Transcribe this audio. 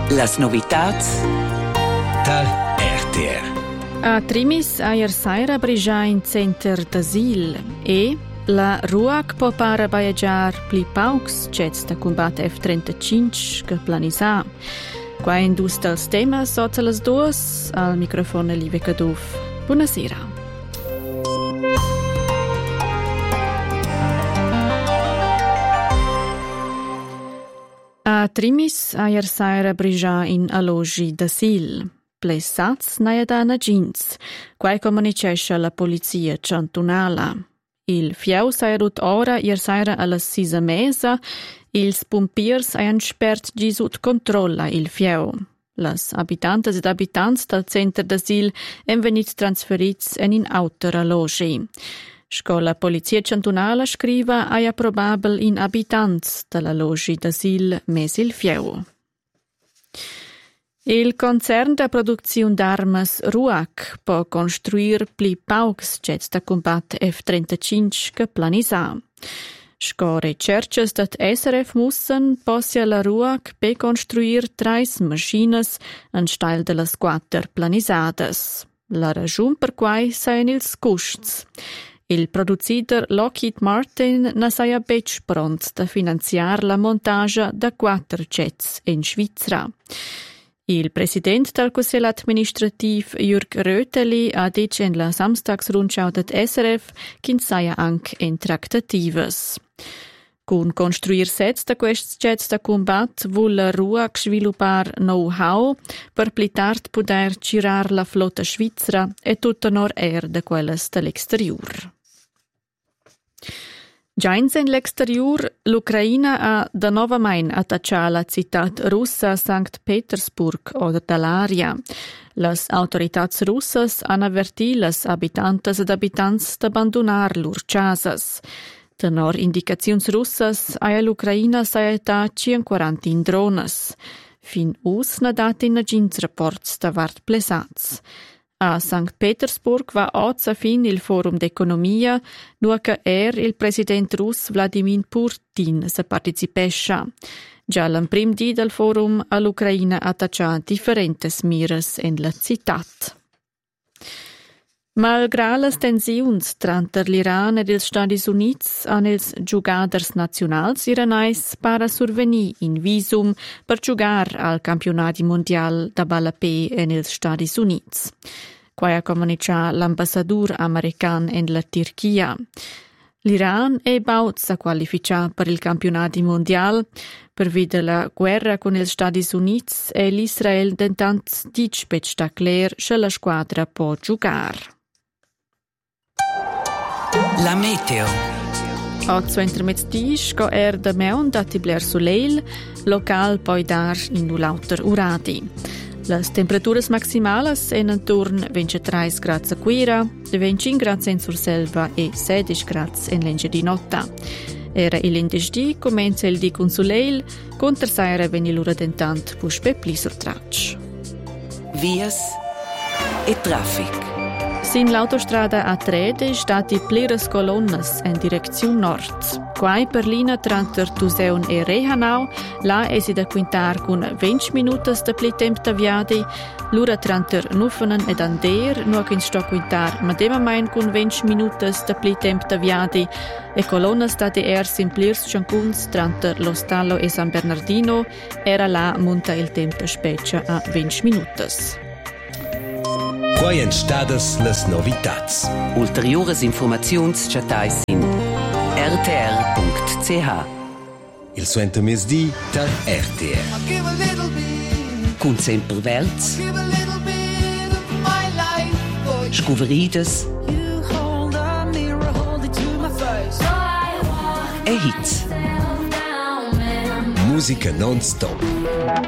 Las novitats dal RTR. A Trimis ier saira brigia in center d'asil e la RUAC può para baiagiar pli paucs jets da combat F-35 che planisa. Qua in dus dels temas sotto las duas al microfono Live Caduf. Buonasera. A Trimis ier saira brigia in allogi d'asil. Plessats naia da Nagins, quai comunicesce la polizia cantonala. Il fieu sairut ora ier saira alla 6:30, ils pompiers han spert gisut controlla il fieu. Las abitantes ed abitants dal center d'asil han venit transferits in auter allogi. Scola polizia cantonala scriva aia probabel in abitants dall'allogi d'asil mes il fieu. Il concern da produzione d'armas RUAC può construir pli paucs jets da combat F-35 che planisa. Sco recerches dat SRF mussen possia la RUAC pe construir 3 maschines en steil de las 4 planisadas. La ragiun per quai saien ils custs. Il producitor Lockheed Martin na saia bec pront da finanziar la montagia da 4 jets in Svizzera. Il president del Consiglio Administrativ Jürg Röteli ha detto in la Samstagsrundschau det SRF che saia anche in tractatives. Con construir sets da questi jets da combat vuol la RUAC sviluppar know-how per pli tard poter girar la flotta svizzera e tutta nord-air da quelles dell'exterior. Già in l'exterior, l'Ucraina ha da novamain attacciato la città russa Sankt Petersburg o dall'aria. Las autoritats russas han avvertito las abitantes ed abitants d'abbandonar lur casas. Tenor indicazions russas aia l'Ucraina saeta 40 drones. Fin us na dati na gins rapports da vart plesats. A Sankt Petersburg va oggi a fin il forum d'economia, nu che il president rus Vladimir Putin se participescha. Già l'emprim di del forum all'Ucraina attaccia differentes mires in la citat. Malgrà las tensiuns tra l'Iran ed els Stati Units han els giugaders nacionals iranais para survenir in visum per giugar al campionati mondial da ballapé en els Stati Units. Qua ha comunicato l'ambassador american en la Turchia. L'Iran è baut a qualificar per il campionati mondial per via la guerra con els Stati Units e l'Israel dentant dit spectacler che la squadra può giugar. La meteo. Oggi entre mezz'dì sco da meun dati bler soleil, local poi dar in lauter uradi. Las temperaturas maximales en intorno 23 gradi a Quira, 25 gradi in Surselva e 16 gradi in Lenche di Notta. Era il indesdì comenza il di con soleil, contra saira veni l'ura dentant puspe pli surtracci. Vias e traffic. Sin l'autostrada A3 stati pliras colonnas in direzione nord. Quai per linea tra Tuseun e Rehanau, là è si da quintar con 20 minuti da pli temp da viadi, l'ura tra Nuffenen ed Ander, nu che sto quintar medemamein con 20 minuti da pli temp da viadi, e colonnas state sin plirs ciancuns tra lo Stallo e San Bernardino, era là munta il temp da speccia a 20 minuti. Quai en stadas las novitats. Ulteriores informazions chatais in rtr.ch. Il suento mesdì dal RTR. Cun sempre verts. Scuverides. E hits. Musica non stop.